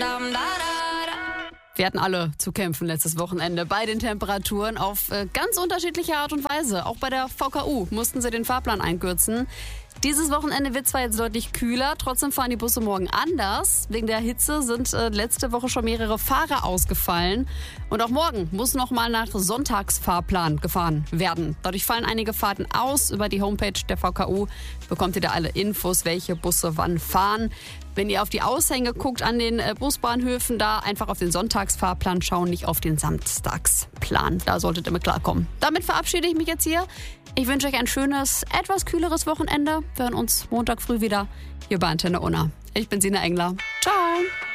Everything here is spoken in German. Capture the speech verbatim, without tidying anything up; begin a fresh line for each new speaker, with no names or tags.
Wir hatten alle zu kämpfen letztes Wochenende bei den Temperaturen auf äh, ganz unterschiedliche Art und Weise. Auch bei der V K U mussten sie den Fahrplan einkürzen. Dieses Wochenende wird zwar jetzt deutlich kühler, trotzdem fahren die Busse morgen anders. Wegen der Hitze sind äh, letzte Woche schon mehrere Fahrer ausgefallen. Und auch morgen muss noch mal nach Sonntagsfahrplan gefahren werden. Dadurch fallen einige Fahrten aus. Über die Homepage der V K U bekommt ihr da alle Infos, welche Busse wann fahren. Wenn ihr auf die Aushänge guckt an den äh, Busbahnhöfen, da einfach auf den Sonntagsfahrplan schauen, nicht auf den Samstagsplan. Da solltet ihr mit klarkommen. Damit verabschiede ich mich jetzt hier. Ich wünsche euch ein schönes, etwas kühleres Wochenende. Wir hören uns Montag früh wieder hier bei Antenne Unna. Ich bin Sina Engler. Ciao.